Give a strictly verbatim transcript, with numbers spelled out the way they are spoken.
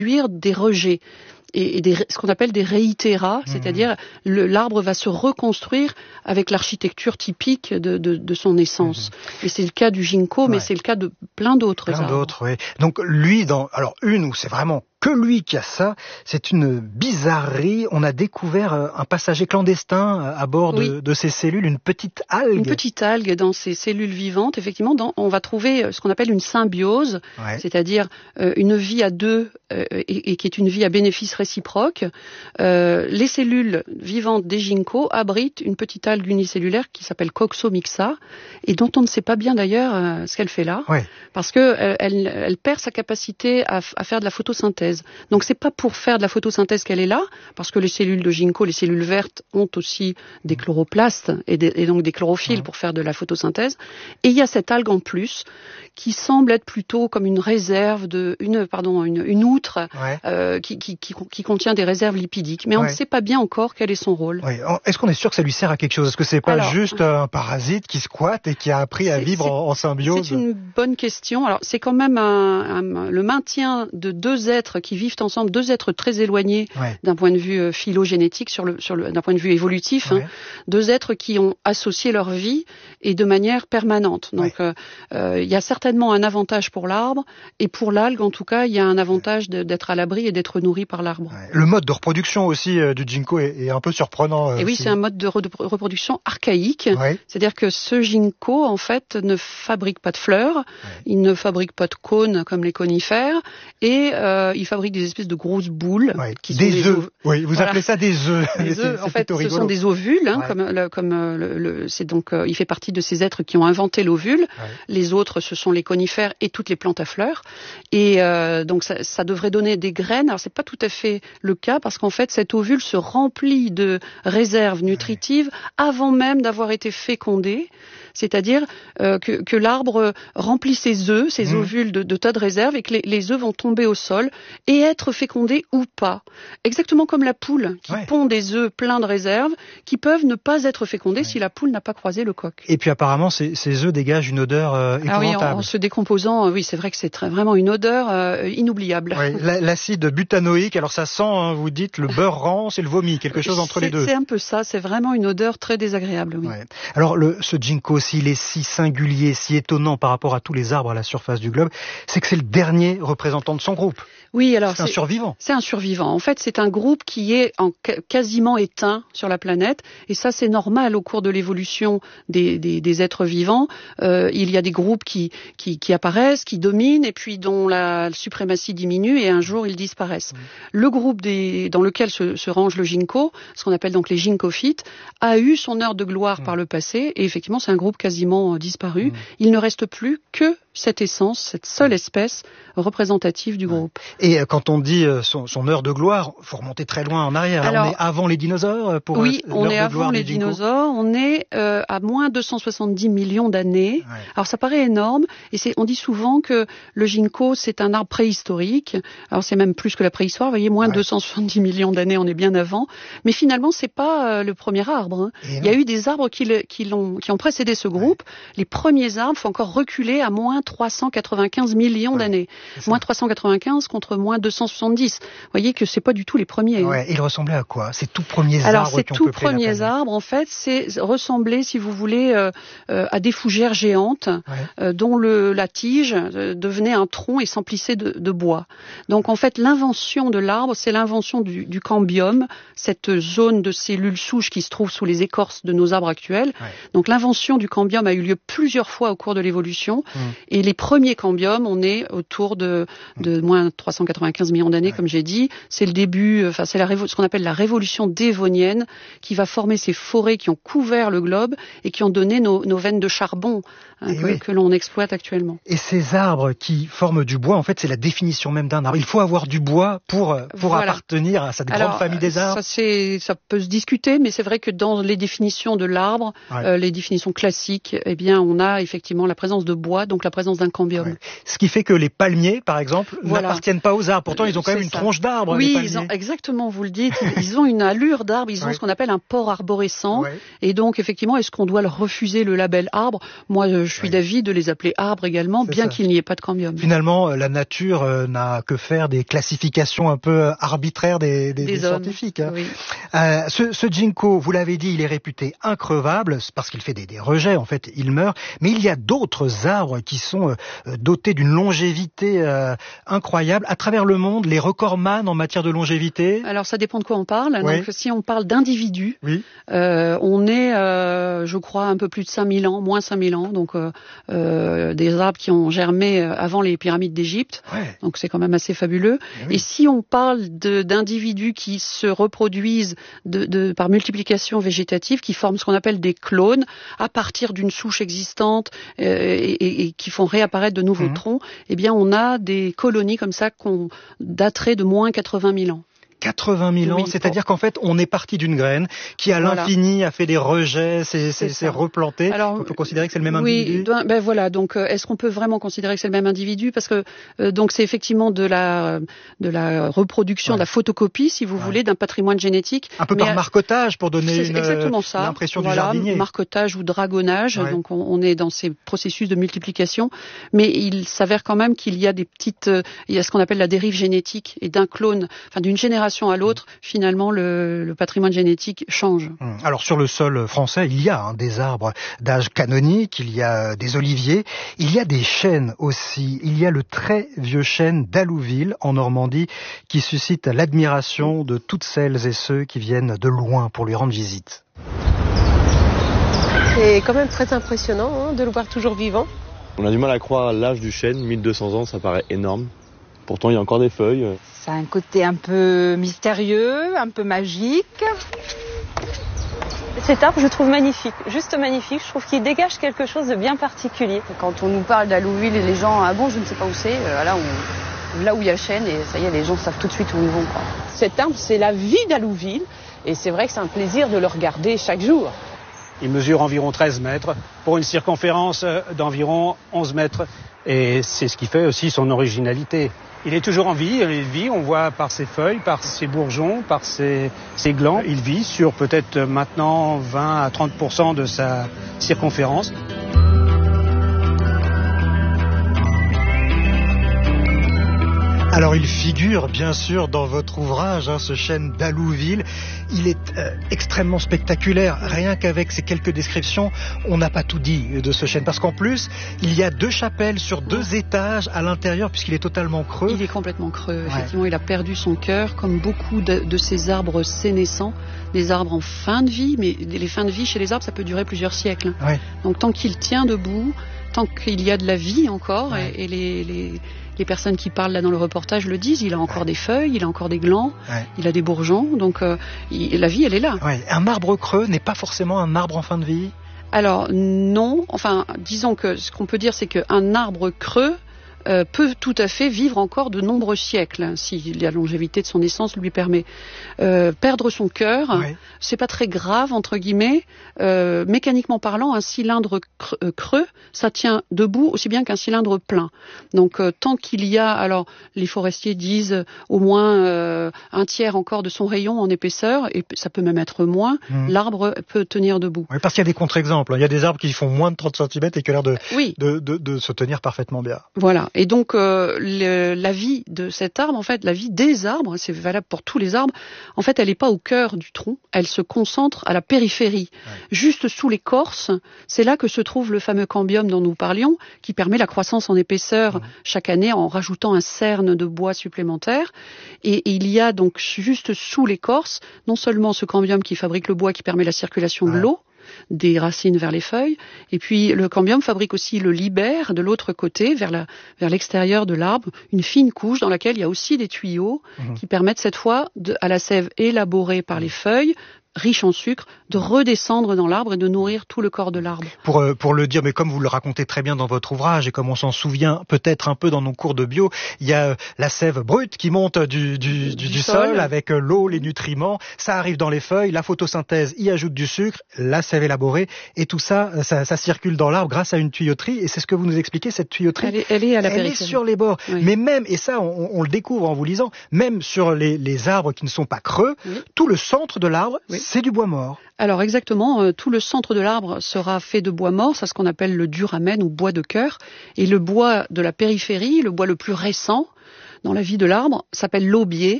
des rejets. Et, et des, ce qu'on appelle des réitéras, mmh. c'est-à-dire le, l'arbre va se reconstruire avec l'architecture typique de, de, de son essence. Mmh. Et c'est le cas du ginkgo, ouais. mais c'est le cas de plein d'autres plein arbres. Plein d'autres, oui. Donc lui, dans alors une où c'est vraiment que lui qui a ça, c'est une bizarrerie. On a découvert un passager clandestin à bord de, oui. de ces cellules, une petite algue. Une petite algue dans ces cellules vivantes. Effectivement, dans, on va trouver ce qu'on appelle une symbiose, ouais. c'est-à-dire euh, une vie à deux euh, et, et qui est une vie à bénéfice réciproque. Euh, les cellules vivantes des ginkgos abritent une petite algue unicellulaire qui s'appelle Coxomixa et dont on ne sait pas bien d'ailleurs euh, ce qu'elle fait là, ouais. parce que euh, elle, elle perd sa capacité à, à faire de la photosynthèse. Donc c'est pas pour faire de la photosynthèse qu'elle est là, parce que les cellules de ginkgo, les cellules vertes, ont aussi des chloroplastes et, des, et donc des chlorophylles mmh. pour faire de la photosynthèse. Et il y a cette algue en plus qui semble être plutôt comme une réserve de, une pardon, une, une outre ouais. euh, qui, qui, qui, qui contient des réserves lipidiques. Mais on ouais. ne sait pas bien encore quel est son rôle. Ouais. Est-ce qu'on est sûr que ça lui sert à quelque chose ? Est-ce que c'est pas Alors, juste un parasite qui squatte et qui a appris à vivre en, en symbiose ? C'est une bonne question. Alors c'est quand même un, un, le maintien de deux êtres qui vivent ensemble, deux êtres très éloignés ouais. d'un point de vue euh, phylogénétique, sur le, sur le, d'un point de vue évolutif, ouais. hein, deux êtres qui ont associé leur vie et de manière permanente. Donc il ouais. euh, y a certainement un avantage pour l'arbre et pour l'algue en tout cas, il y a un avantage de, d'être à l'abri et d'être nourri par l'arbre. Ouais. Le mode de reproduction aussi euh, du ginkgo est, est un peu surprenant. Euh, et oui, si... c'est un mode de, re- de reproduction archaïque, ouais. c'est-à-dire que ce ginkgo en fait ne fabrique pas de fleurs, ouais. il ne fabrique pas de cônes comme les conifères et euh, il fabrique des espèces de grosses boules ouais, qui des sont des œufs. ov... Oui, vous voilà. appelez ça des œufs. Des œufs. En fait, ce rigolo. sont des ovules, hein, ouais. comme, le, comme le, le, c'est donc, euh, il fait partie de ces êtres qui ont inventé l'ovule. Ouais. Les autres, ce sont les conifères et toutes les plantes à fleurs. Et euh, donc, ça, ça devrait donner des graines. Alors, c'est pas tout à fait le cas parce qu'en fait, cet ovule se remplit de réserves nutritives ouais. avant même d'avoir été fécondé. C'est-à-dire euh, que, que l'arbre remplit ses œufs, ses mmh. ovules de, de tas de réserves et que les, les œufs vont tomber au sol et être fécondés ou pas. Exactement comme la poule qui ouais. pond des œufs pleins de réserves qui peuvent ne pas être fécondés ouais. si la poule n'a pas croisé le coq. Et puis apparemment, ces, ces œufs dégagent une odeur euh, épouvantable. Ah oui, en, en se décomposant, euh, oui, c'est vrai que c'est très, vraiment une odeur euh, inoubliable. Ouais, l'acide butanoïque, alors ça sent, hein, vous dites, le beurre rance et le vomi, quelque chose entre c'est, les deux. C'est un peu ça, c'est vraiment une odeur très désagréable. Oui. Ouais. Alors le, ce ginkgo, s'il est si singulier, si étonnant par rapport à tous les arbres à la surface du globe, c'est que c'est le dernier représentant de son groupe. Oui, alors c'est un survivant. C'est un survivant. En fait, c'est un groupe qui est en quasiment éteint sur la planète, et ça, c'est normal au cours de l'évolution des, des, des êtres vivants. Euh, il y a des groupes qui, qui, qui apparaissent, qui dominent, et puis dont la suprématie diminue, et un jour ils disparaissent. Mmh. Le groupe des, dans lequel se, se range le ginkgo, ce qu'on appelle donc les ginkgophytes, a eu son heure de gloire mmh. par le passé, et effectivement, c'est un groupe quasiment disparu. Mmh. Il ne reste plus que cette essence, cette seule espèce représentative du groupe. Et quand on dit son, son heure de gloire, il faut remonter très loin en arrière. Alors, on est avant les dinosaures pour Oui, on est avant les dinosaures. On est euh, à moins deux cent soixante-dix millions d'années. Ouais. Alors ça paraît énorme. Et c'est, on dit souvent que le ginkgo, c'est un arbre préhistorique. Alors c'est même plus que la préhistoire. Vous voyez, moins ouais. deux cent soixante-dix millions d'années, on est bien avant. Mais finalement, c'est pas euh, le premier arbre. Hein. Il y a eu des arbres qui, le, qui, l'ont, qui ont précédé ce groupe. Ouais. Les premiers arbres, il faut encore reculer à moins trois cent quatre-vingt-quinze millions ouais. d'années. Moins trois cent quatre-vingt-quinze contre moins deux cent soixante-dix. Vous voyez que c'est pas du tout les premiers. Ouais, hein. Ils ressemblaient à quoi? Ces tout premiers Alors, arbres ces qui ont tout peuplé la planète. premiers arbres, en fait, c'est ressembler, si vous voulez, euh, euh, à des fougères géantes, ouais. euh, dont le, la tige euh, devenait un tronc et s'emplissait de, de bois. Donc, en fait, l'invention de l'arbre, c'est l'invention du, du cambium, cette zone de cellules souches qui se trouve sous les écorces de nos arbres actuels. Ouais. Donc, l'invention du cambium a eu lieu plusieurs fois au cours de l'évolution. Mmh. Et les premiers cambiums, on est autour de, de mmh. moins trois cent quatre-vingt-quinze millions d'années, ouais. comme j'ai dit. C'est le début, enfin, c'est la révo- ce qu'on appelle la révolution dévonienne qui va former ces forêts qui ont couvert le globe et qui ont donné nos, nos veines de charbon hein, que, oui. que l'on exploite actuellement. Et ces arbres qui forment du bois, en fait, c'est la définition même d'un arbre. Il faut avoir du bois pour, pour voilà. appartenir à cette grande Alors, famille des arbres. Ça, c'est, ça peut se discuter, mais c'est vrai que dans les définitions de l'arbre, ouais. euh, les définitions classiques, classique, eh bien, on a effectivement la présence de bois, donc la présence d'un cambium. Ouais. Ce qui fait que les palmiers, par exemple, voilà. n'appartiennent pas aux arbres. Pourtant, ils ont quand même une ça. tronche d'arbre. Oui, les palmiers. ils ont, exactement, vous le dites. Ils ont une allure d'arbre, ils ont ouais. ce qu'on appelle un port arborescent. Ouais. Et donc, effectivement, est-ce qu'on doit leur refuser le label arbre? Moi, je suis ouais. d'avis de les appeler arbres également, bien qu'il n'y ait pas de cambium. Finalement, la nature euh, n'a que faire des classifications un peu arbitraires des, des, des, des scientifiques. Hein. Oui. Euh, ce, ce ginkgo, vous l'avez dit, il est réputé increvable parce qu'il fait des, des rejets, en fait, il meurt. Mais il y a d'autres arbres qui sont euh, dotés d'une longévité euh, incroyable. À travers le monde, les recordman en matière de longévité. Alors, ça dépend de quoi on parle. Oui. Donc, si on parle d'individus, oui. euh, on est, euh, je crois, un peu plus de cinq mille ans, moins cinq mille ans. Donc, euh, euh, des arbres qui ont germé avant les pyramides d'Égypte. Ouais. Donc, c'est quand même assez fabuleux. Oui. Et si on parle de, d'individus qui se reproduisent de, de, par multiplication végétative, qui forment ce qu'on appelle des clones à partir d'une souche existante euh, et, et, et qui font réapparaître de nouveaux mmh. troncs, eh bien, on a des colonies comme ça qu'on daterait de moins quatre-vingt mille ans. quatre-vingt mille ans, oui, c'est-à-dire qu'en fait, on est parti d'une graine qui, à voilà. l'infini, a fait des rejets, s'est, s'est, s'est replantée. Alors, on peut considérer que c'est le même oui, individu. Oui, ben voilà. Donc, euh, est-ce qu'on peut vraiment considérer que c'est le même individu? Parce que euh, donc c'est effectivement de la de la reproduction, ouais. de la photocopie, si vous ouais. voulez, d'un patrimoine génétique. Un peu mais par marcotage pour donner une, exactement ça. l'impression voilà, du jardinier. Marcotage ou dragonnage. Ouais. Donc, on, on est dans ces processus de multiplication. Mais il s'avère quand même qu'il y a des petites, euh, il y a ce qu'on appelle la dérive génétique et d'un clone, enfin d'une génération à l'autre. Finalement, le, le patrimoine génétique change. Alors, sur le sol français, il y a hein, des arbres d'âge canonique, il y a des oliviers, il y a des chênes aussi. Il y a le très vieux chêne d'Allouville, en Normandie, qui suscite l'admiration de toutes celles et ceux qui viennent de loin pour lui rendre visite. C'est quand même très impressionnant hein, de le voir toujours vivant. On a du mal à croire à l'âge du chêne, mille deux cents ans, ça paraît énorme. Pourtant, il y a encore des feuilles. Ça a un côté un peu mystérieux, un peu magique. Cet arbre, je trouve magnifique, juste magnifique. Je trouve qu'il dégage quelque chose de bien particulier. Quand on nous parle d'Allouville, les gens, ah bon, je ne sais pas où c'est. Euh, là, où, là où il y a le chêne, et ça y est, les gens savent tout de suite où ils vont. Quoi. Cet arbre, c'est la vie d'Allouville. Et c'est vrai que c'est un plaisir de le regarder chaque jour. Il mesure environ treize mètres, pour une circonférence d'environ onze mètres. Et c'est ce qui fait aussi son originalité. Il est toujours en vie, il vit, on voit par ses feuilles, par ses bourgeons, par ses, ses glands. Il vit sur peut-être maintenant vingt à trente pour cent de sa circonférence. Alors il figure bien sûr dans votre ouvrage, hein, ce chêne d'Allouville. Il est euh, extrêmement spectaculaire. Rien qu'avec ces quelques descriptions, on n'a pas tout dit de ce chêne. Parce qu'en plus, il y a deux chapelles sur deux étages à l'intérieur puisqu'il est totalement creux. Il est complètement creux. Ouais. Effectivement, il a perdu son cœur comme beaucoup de, de ces arbres sénescents. Des arbres en fin de vie, mais les fins de vie chez les arbres, ça peut durer plusieurs siècles. Ouais. Donc tant qu'il tient debout, tant qu'il y a de la vie encore, ouais. et, et les... les Les personnes qui parlent là dans le reportage le disent, il a encore ouais. des feuilles, il a encore des glands, ouais. il a des bourgeons, donc euh, il, la vie elle est là. Ouais. Un arbre creux n'est pas forcément un arbre en fin de vie ? Alors non, enfin disons que ce qu'on peut dire c'est qu'un arbre creux Euh, peut tout à fait vivre encore de nombreux siècles, hein, si la longévité de son essence lui permet. Euh, perdre son cœur, ouais. c'est pas très grave, entre guillemets. Euh, mécaniquement parlant, un cylindre creux, creux, ça tient debout aussi bien qu'un cylindre plein. Donc euh, tant qu'il y a, alors les forestiers disent euh, au moins euh, un tiers encore de son rayon en épaisseur, et ça peut même être moins, mmh. l'arbre peut tenir debout. Oui, parce qu'il y a des contre-exemples. Il y a des arbres qui font moins de trente centimètres et qui ont l'air de, oui. de, de, de se tenir parfaitement bien. Voilà. Et donc euh, le, la vie de cet arbre, en fait, la vie des arbres, c'est valable pour tous les arbres, en fait, elle n'est pas au cœur du tronc, elle se concentre à la périphérie, ouais. juste sous l'écorce. C'est là que se trouve le fameux cambium dont nous parlions, qui permet la croissance en épaisseur mmh. chaque année en rajoutant un cerne de bois supplémentaire. Et, et il y a donc juste sous l'écorce, non seulement ce cambium qui fabrique le bois, qui permet la circulation ouais. de l'eau, des racines vers les feuilles, et puis le cambium fabrique aussi le libère de l'autre côté, vers, la, vers l'extérieur de l'arbre, une fine couche dans laquelle il y a aussi des tuyaux mmh. qui permettent cette fois de, à la sève élaborée par les feuilles riche en sucre, de redescendre dans l'arbre et de nourrir tout le corps de l'arbre. Pour, euh, pour le dire, mais comme vous le racontez très bien dans votre ouvrage et comme on s'en souvient peut-être un peu dans nos cours de bio, il y a la sève brute qui monte du, du, du, du, du sol, sol avec l'eau, les nutriments, ça arrive dans les feuilles, la photosynthèse y ajoute du sucre, la sève élaborée et tout ça, ça, ça circule dans l'arbre grâce à une tuyauterie et c'est ce que vous nous expliquez, cette tuyauterie. Elle est, elle est à la elle périphérie. Elle est sur les bords. Oui. Mais même, et ça on, on le découvre en vous lisant, même sur les, les arbres qui ne sont pas creux, oui. tout le centre de l'arbre, oui. c'est du bois mort. Alors exactement, euh, tout le centre de l'arbre sera fait de bois mort, c'est ce qu'on appelle le duramen ou bois de cœur. Et le bois de la périphérie, le bois le plus récent dans la vie de l'arbre, s'appelle l'aubier.